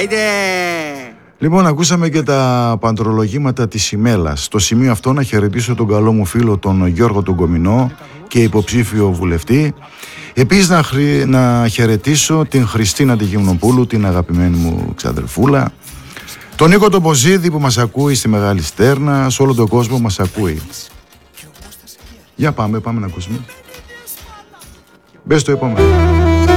Άιντε! Λοιπόν, ακούσαμε και τα παντρολογήματα της ημέλας. Στο σημείο αυτό να χαιρετήσω τον καλό μου φίλο τον Γιώργο τον Κομινό και υποψήφιο βουλευτή. Επίσης να χαιρετήσω την Χριστίνα τη Γυμνοπούλου, την αγαπημένη μου ξαδερφούλα. Τον Νίκο τον Ποζίδη που μας ακούει στη Μεγάλη Στέρνα, σε όλο τον κόσμο μας ακούει. Για πάμε να ακούσουμε. Μπες στο επόμενο.